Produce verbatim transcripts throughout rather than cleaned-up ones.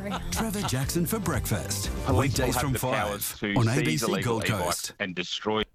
Sorry. Trevor Jackson for breakfast. Police will Weekdays have from the powers five to on seize A B C illegal Gold e-bikes Coast. and destroy.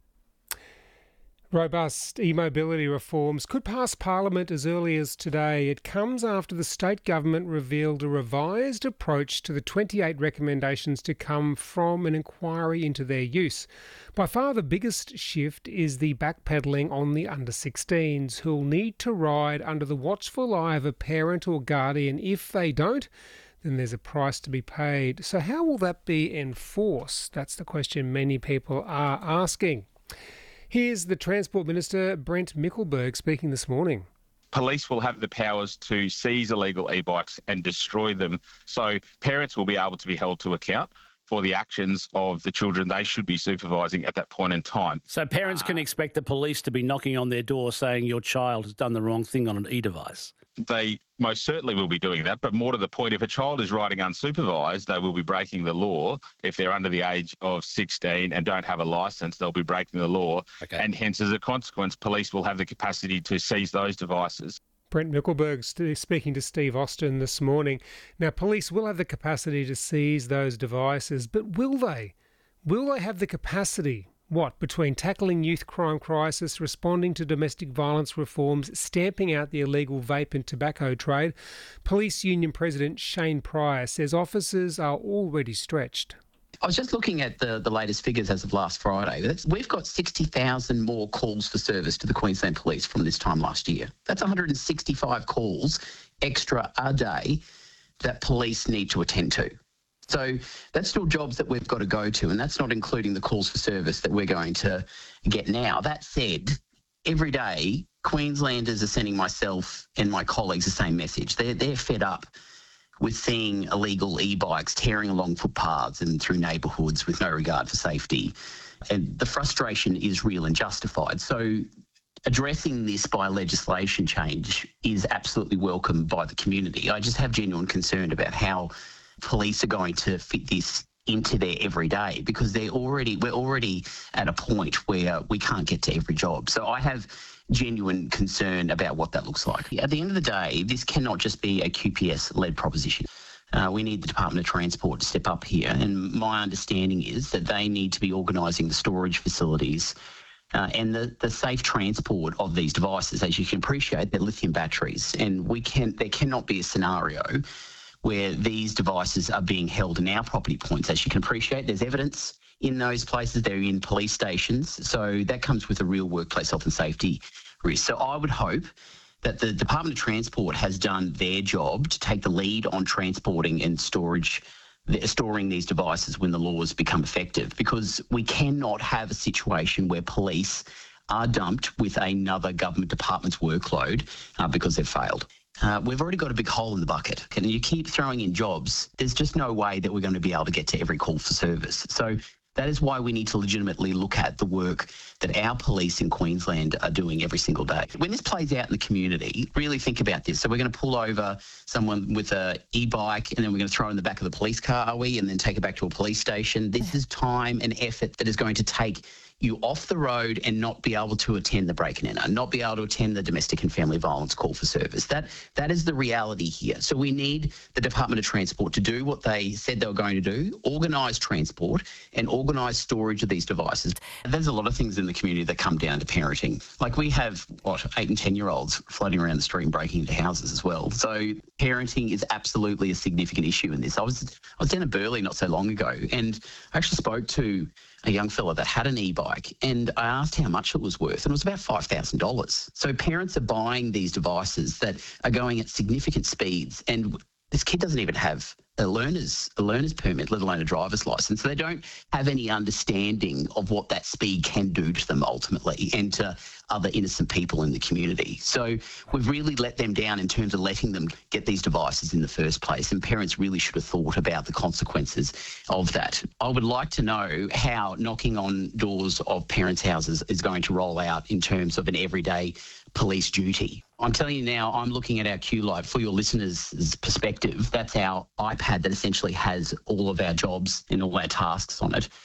Robust e-mobility reforms could pass Parliament as early as today. It comes after the state government revealed a revised approach to the twenty-eight recommendations to come from an inquiry into their use. By far the biggest shift is the backpedalling on the under sixteens, who'll need to ride under the watchful eye of a parent or guardian. If they don't, then there's a price to be paid. So how will that be enforced? That's the question many people are asking. Here's the Transport Minister, Brent Mickelberg, speaking this morning. Police will have the powers to seize illegal e-bikes and destroy them. So parents will be able to be held to account for the actions of the children they should be supervising at that point in time. So parents can expect the police to be knocking on their door saying your child has done the wrong thing on an e-device? They most certainly will be doing that, but more to the point, if a child is riding unsupervised, they will be breaking the law. If they're under the age of sixteen and don't have a licence, they'll be breaking the law. Okay. And hence, as a consequence, police will have the capacity to seize those devices. Brent Mickelberg st- speaking to Steve Austin this morning. Now, police will have the capacity to seize those devices, but will they? Will they have the capacity? What, between tackling youth crime crisis, responding to domestic violence reforms, stamping out the illegal vape and tobacco trade? Police Union President Shane Pryor says officers are already stretched. I was just looking at the, the latest figures as of last Friday. That's, we've got sixty thousand more calls for service to the Queensland Police from this time last year. That's one hundred sixty-five calls extra a day that police need to attend to. So that's still jobs that we've got to go to, and that's not including the calls for service that we're going to get now. That said, every day, Queenslanders are sending myself and my colleagues the same message. They're, they're fed up with seeing illegal e-bikes tearing along footpaths and through neighbourhoods with no regard for safety. And the frustration is real and justified. So addressing this by legislation change is absolutely welcome by the community. I just have genuine concern about how police are going to fit this into their everyday, because they're already we're already at a point where we can't get to every job. So I have genuine concern about what that looks like. At the end of the day, this cannot just be a Q P S-led proposition. Uh, we need the Department of Transport to step up here, and my understanding is that they need to be organising the storage facilities uh, and the, the safe transport of these devices. As you can appreciate, they're lithium batteries, and we can there cannot be a scenario where these devices are being held in our property points. As you can appreciate, there's evidence in those places. They're in police stations. So that comes with a real workplace health and safety risk. So I would hope that the Department of Transport has done their job to take the lead on transporting and storage, storing these devices when the laws become effective, because we cannot have a situation where police are dumped with another government department's workload uh, because they've failed. Uh, we've already got a big hole in the bucket. And you keep throwing in jobs, there's just no way that we're going to be able to get to every call for service. So that is why we need to legitimately look at the work that our police in Queensland are doing every single day. When this plays out in the community, really think about this. So we're going to pull over someone with a e-bike and then we're going to throw it in the back of the police car, are we? And then take it back to a police station. This is time and effort that is going to take you off the road and not be able to attend the break and enter, not be able to attend the domestic and family violence call for service. That that is the reality here. So we need the Department of Transport to do what they said they were going to do, organise transport and organise storage of these devices. There's a lot of things in the community that come down to parenting. Like we have, what, eight and ten-year-olds floating around the street and breaking into houses as well. So parenting is absolutely a significant issue in this. I was I was down in Burleigh not so long ago, and I actually spoke to a young fella that had an e-bike, and I asked how much it was worth, and it was about five thousand dollars. So parents are buying these devices that are going at significant speeds, and this kid doesn't even have a learner's a learner's permit, let alone a driver's license. So they don't have any understanding of what that speed can do to them ultimately and to other innocent people in the community. So we've really let them down in terms of letting them get these devices in the first place, and parents really should have thought about the consequences of that. I would like to know how knocking on doors of parents' houses is going to roll out in terms of an everyday police duty. I'm telling you now, I'm looking at our Q Live for your listeners' perspective. That's our iPad that essentially has all of our jobs and all our tasks on it.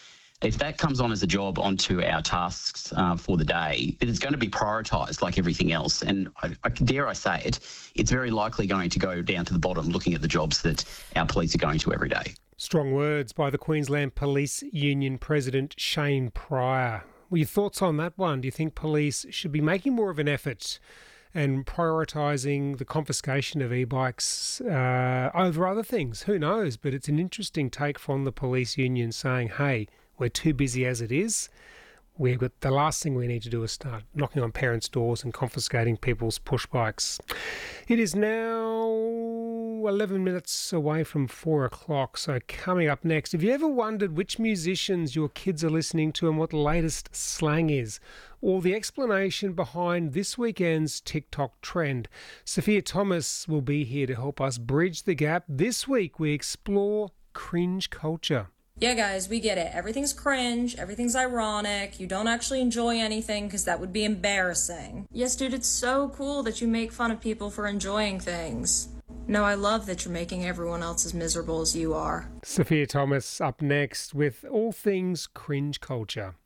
If that comes on as a job onto our tasks uh, for the day, it's going to be prioritised like everything else. And I, I, dare I say it, it's very likely going to go down to the bottom looking at the jobs that our police are going to every day. Strong words by the Queensland Police Union President Shane Pryor. Well, your thoughts on that one? Do you think police should be making more of an effort and prioritising the confiscation of e-bikes uh, over other things? Who knows? But it's an interesting take from the police union saying, hey, we're too busy as it is. We've got the last thing we need to do is start knocking on parents' doors and confiscating people's push bikes. It is now eleven minutes away from four o'clock, so coming up next, have you ever wondered which musicians your kids are listening to and what the latest slang is? Or the explanation behind this weekend's TikTok trend? Sophia Thomas will be here to help us bridge the gap. This week we explore cringe culture. Yeah, guys, we get it. Everything's cringe. Everything's ironic. You don't actually enjoy anything because that would be embarrassing. Yes, dude, it's so cool that you make fun of people for enjoying things. No, I love that you're making everyone else as miserable as you are. Sophia Thomas up next with all things cringe culture.